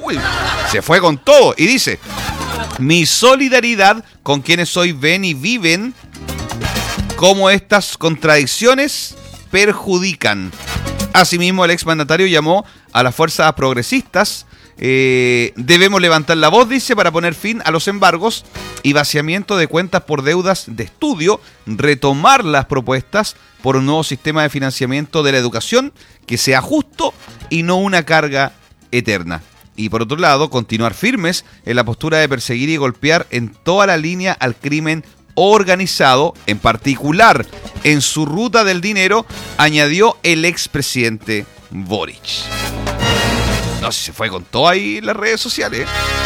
Uy, se fue con todo. Y dice: mi solidaridad con quienes hoy ven y viven cómo estas contradicciones perjudican. Asimismo, el exmandatario llamó a las fuerzas progresistas. Debemos levantar la voz, dice, para poner fin a los embargos y vaciamiento de cuentas por deudas de estudio, retomar las propuestas por un nuevo sistema de financiamiento de la educación que sea justo y no una carga eterna. Y por otro lado, continuar firmes en la postura de perseguir y golpear en toda la línea al crimen organizado, en particular en su ruta del dinero, añadió el expresidente Boric. No sé si se fue con todo ahí en las redes sociales.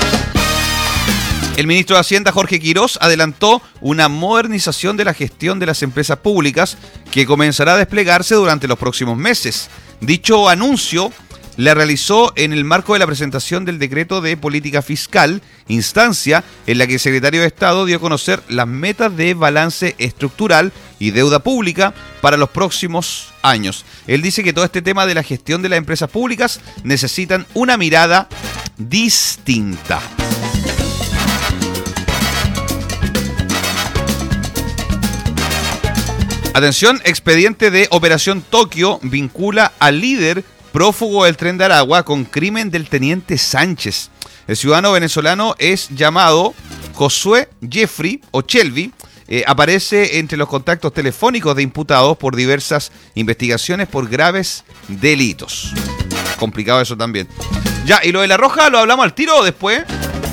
El ministro de Hacienda, Jorge Quirós, adelantó una modernización de la gestión de las empresas públicas que comenzará a desplegarse durante los próximos meses. Dicho anuncio la realizó en el marco de la presentación del decreto de política fiscal, instancia en la que el secretario de Estado dio a conocer las metas de balance estructural y deuda pública para los próximos años. Él dice que todo este tema de la gestión de las empresas públicas necesitan una mirada distinta. Atención, expediente de Operación Tokio vincula al líder prófugo del Tren de Aragua con crimen del teniente Sánchez. El ciudadano venezolano es llamado Josué Jeffrey o Shelby. Aparece entre los contactos telefónicos de imputados por diversas investigaciones por graves delitos. Complicado eso también. Ya, y lo de La Roja lo hablamos al tiro o después.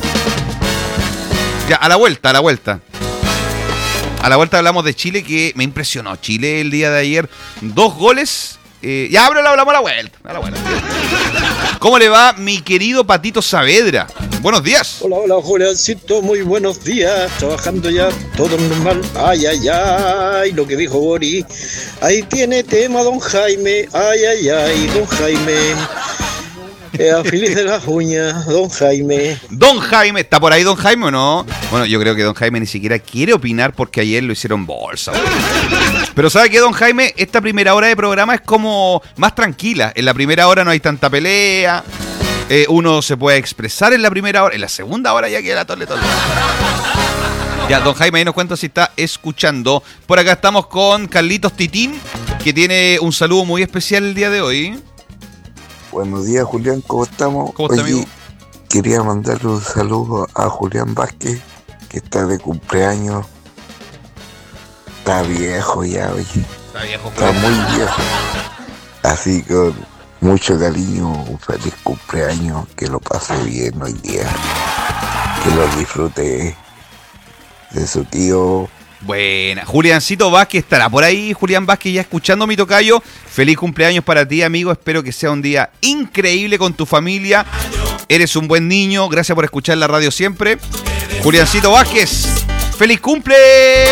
Ya, a la vuelta. A la vuelta hablamos de Chile, que me impresionó. Chile el día de ayer, 2 goles. Ya hablamos a la vuelta. ¿Cómo le va mi querido Patito Saavedra? Buenos días. Hola, Juliancito, muy buenos días. Trabajando ya, todo normal. Ay, lo que dijo Boris. Ahí tiene tema don Jaime. Ay, don Jaime. Feliz de las uñas, don Jaime. Don Jaime, ¿está por ahí don Jaime o no? Bueno, yo creo que don Jaime ni siquiera quiere opinar porque ayer lo hicieron bolsa. Pero ¿sabe qué, don Jaime? Esta primera hora de programa es como más tranquila. En la primera hora no hay tanta pelea. Uno se puede expresar en la primera hora. En la segunda hora ya queda la tole. Ya, don Jaime ahí nos cuenta si está escuchando. Por acá estamos con Carlitos Titín, que tiene un saludo muy especial el día de hoy. Buenos días, Julián, ¿cómo estamos? ¿Cómo está, amigo? Quería mandarle un saludo a Julián Vázquez, que está de cumpleaños. Está viejo ya, oye. Está muy viejo. Así que con mucho cariño, un feliz cumpleaños, que lo pase bien hoy día. Que lo disfrute de su tío. Buena. Juliancito Vázquez estará por ahí. Julián Vázquez ya escuchando mi tocayo. Feliz cumpleaños para ti, amigo. Espero que sea un día increíble con tu familia. Eres un buen niño. Gracias por escuchar la radio siempre. Juliancito Vázquez, ¡feliz cumple!